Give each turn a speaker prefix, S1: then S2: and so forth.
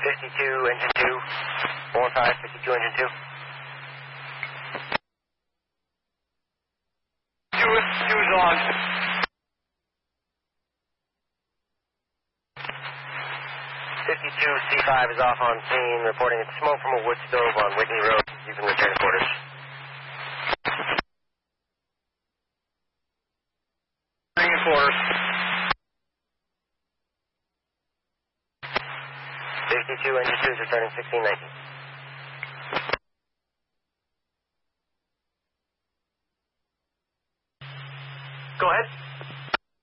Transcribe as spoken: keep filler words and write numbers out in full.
S1: fifty-two, engine two. four five, fifty-two, engine two.
S2: Two, two's on.
S1: fifty-two, C five is off on scene, reporting it's smoke from a wood stove on Whitney Road. You can return to quarters.
S2: Bring in quarters.
S1: fifty-two, engine two is returning sixteen nineteen.